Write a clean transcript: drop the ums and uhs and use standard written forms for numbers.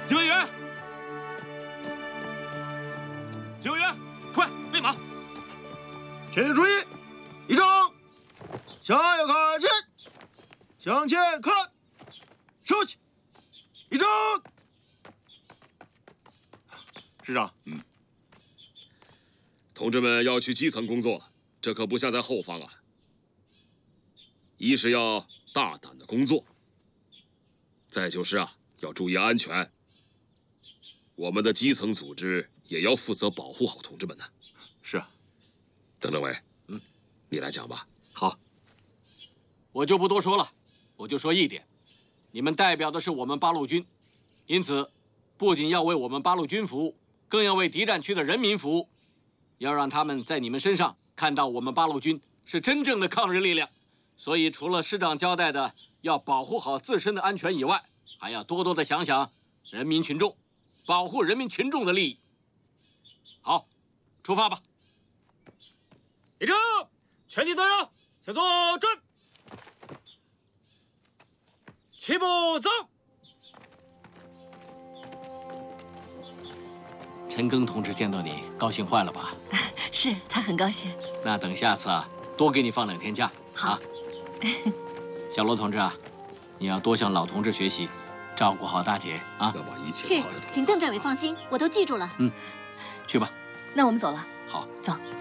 警卫员，警卫员，快备马！ 全体注意，立正，向右看齐，向前看，收起，立正。师长， 同志们要去基层工作，这可不像在后方啊。一是要大胆的工作，再就是啊，要注意安全。我们的基层组织也要负责保护好同志们呢。 是啊。 邓政委，你来讲吧。 好，我就不多说了，我就说一点：你们代表的是我们八路军，因此不仅要为我们八路军服务，更要为敌占区的人民服务，要让他们在你们身上看到我们八路军是真正的抗日力量。所以，除了师长交代的要保护好自身的安全以外，还要多多的想想人民群众，保护人民群众的利益。好，出发吧！立正，全体队员向左转，齐步走。陈赓同志见到你，高兴坏了吧？ 是他很高兴。 那等下次啊，多给你放2天假。 好。 小罗同志啊，你要多向老同志学习，照顾好大姐啊。 要把一切是，请邓政委放心，我都记住了。 去吧。 那我们走了。 好， 走。